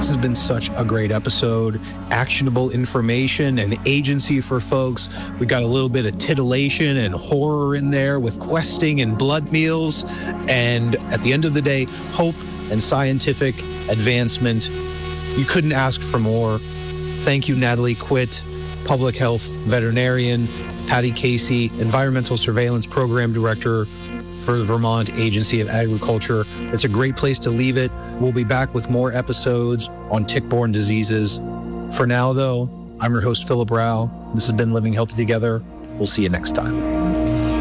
This has been such a great episode. Actionable information and agency for folks. We got a little bit of titillation and horror in there with questing and blood meals. And at the end of the day, hope and scientific advancement. You couldn't ask for more. Thank you, Natalie Quitt, public health veterinarian, Patty Casey, environmental surveillance program director for the Vermont Agency of Agriculture. It's a great place to leave it. We'll be back with more episodes on tick-borne diseases. For now, though, I'm your host, Philip Rao. This has been Living Healthy Together. We'll see you next time.